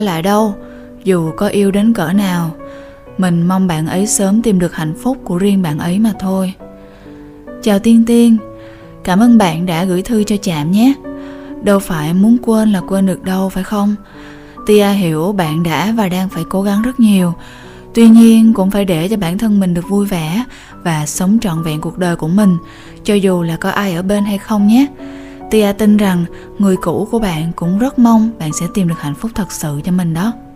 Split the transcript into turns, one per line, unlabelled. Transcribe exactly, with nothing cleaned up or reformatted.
lại đâu. Dù có yêu đến cỡ nào, mình mong bạn ấy sớm tìm được hạnh phúc của riêng bạn ấy mà thôi. Chào Tiên Tiên, cảm ơn bạn đã gửi thư cho Trạm nhé. Đâu phải muốn quên là quên được đâu, phải không? Tia hiểu bạn đã và đang phải cố gắng rất nhiều. Tuy nhiên cũng phải để cho bản thân mình được vui vẻ và sống trọn vẹn cuộc đời của mình, cho dù là có ai ở bên hay không nhé. Tia tin rằng người cũ của bạn cũng rất mong bạn sẽ tìm được hạnh phúc thật sự cho mình đó.